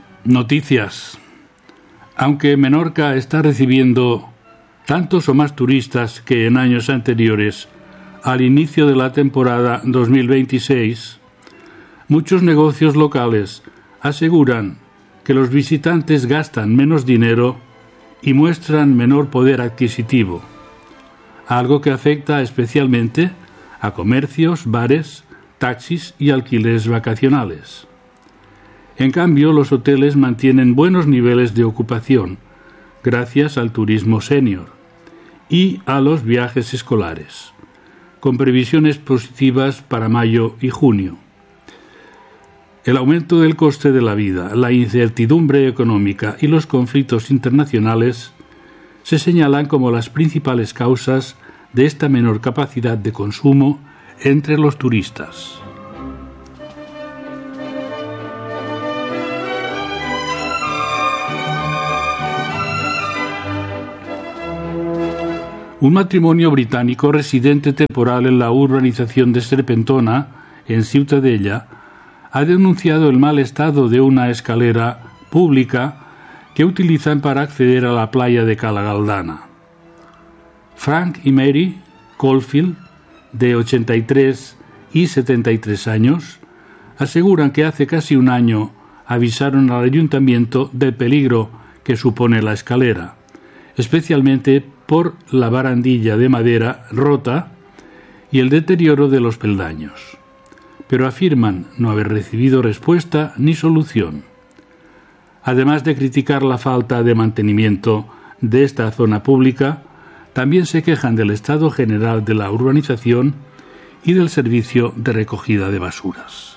Noticias. Aunque Menorca está recibiendo tantos o más turistas que en años anteriores al inicio de la temporada 2026, muchos negocios locales aseguran que los visitantes gastan menos dinero y muestran menor poder adquisitivo, algo que afecta especialmente a comercios, bares, taxis y alquileres vacacionales. En cambio, los hoteles mantienen buenos niveles de ocupación gracias al turismo senior y a los viajes escolares, con previsiones positivas para mayo y junio. El aumento del coste de la vida, la incertidumbre económica y los conflictos internacionales se señalan como las principales causas de esta menor capacidad de consumo entre los turistas. Un matrimonio británico residente temporal en la urbanización de Serpentona, en Ciutadella, ha denunciado el mal estado de una escalera pública que utilizan para acceder a la playa de Cala Galdana. Frank y Mary Caulfield, de 83 y 73 años, aseguran que hace casi un año avisaron al ayuntamiento del peligro que supone la escalera, especialmente por la barandilla de madera rota y el deterioro de los peldaños, pero afirman no haber recibido respuesta ni solución. Además de criticar la falta de mantenimiento de esta zona pública, también se quejan del estado general de la urbanización y del servicio de recogida de basuras.